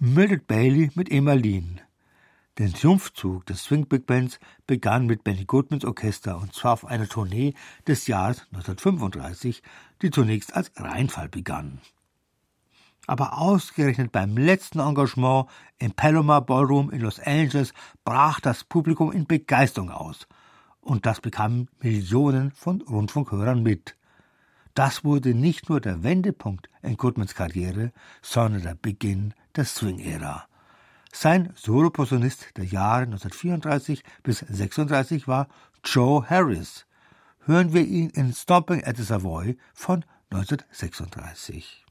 Mildred Bailey mit Emmeline. Der Triumphzug des Swing Big Bands begann mit Benny Goodmans Orchester, und zwar auf einer Tournee des Jahres 1935, die zunächst als Reinfall begann. Aber ausgerechnet beim letzten Engagement im Palomar Ballroom in Los Angeles brach das Publikum in Begeisterung aus. Und das bekamen Millionen von Rundfunkhörern mit. Das wurde nicht nur der Wendepunkt in Goodmans Karriere, sondern der Beginn der Swing-Ära. Sein Soloposaunist der Jahre 1934 bis 1936 war Joe Harris. Hören wir ihn in Stomping at the Savoy von 1936.